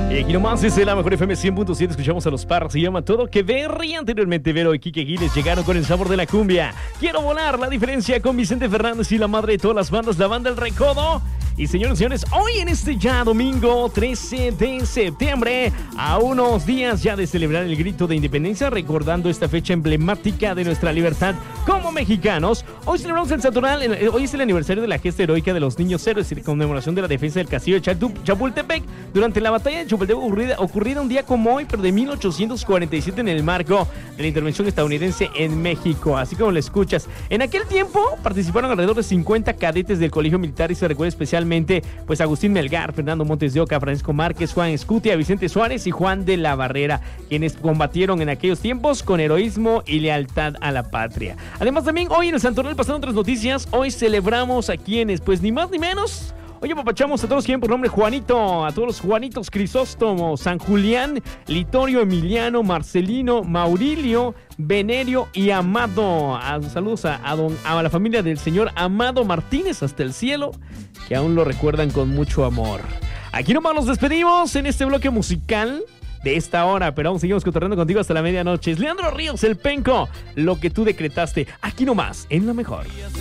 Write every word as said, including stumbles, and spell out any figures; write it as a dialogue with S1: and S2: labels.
S1: Y aquí nomás es la mejor F M cien punto siete. Escuchamos a los Parras, se llama Todo Que Ver. Y anteriormente Vero y Quique Giles llegaron con el sabor de la cumbia. Quiero volar, la diferencia con Vicente Fernández y la madre de todas las bandas, la banda El Recodo. Y señores y señores, hoy en este ya domingo trece de septiembre, a unos días ya de celebrar el grito de independencia, recordando esta fecha emblemática de nuestra libertad como mexicanos, hoy celebramos el Santoral. Hoy es el aniversario de la gesta heroica de los niños héroes y conmemoración de la defensa del castillo de Chapultepec durante la batalla de Chapultepec ocurrida, ocurrida un día como hoy, pero de mil ochocientos cuarenta y siete, en el marco de la intervención estadounidense en México. Así como lo escuchas, en aquel tiempo participaron alrededor de cincuenta cadetes del Colegio Militar y se recuerda especialmente pues Agustín Melgar, Fernando Montes de Oca, Francisco Márquez, Juan Escutia, Vicente Suárez y Juan de la Barrera, quienes combatieron en aquellos tiempos con heroísmo y lealtad a la patria. Además, también hoy en el Santoral pasaron otras noticias. Hoy celebramos a quienes, pues ni más ni menos. Oye, papachamos a todos quien por nombre Juanito, a todos los Juanitos: Crisóstomo, San Julián, Litorio, Emiliano, Marcelino, Maurilio, Venerio y Amado. A, saludos a, a, don, a la familia del señor Amado Martínez hasta el cielo, que aún lo recuerdan con mucho amor. Aquí nomás nos despedimos en este bloque musical de esta hora, pero aún seguimos cotorreando contigo hasta la medianoche. Es Leandro Ríos, el Penco, lo que tú decretaste, aquí nomás, en La Mejor.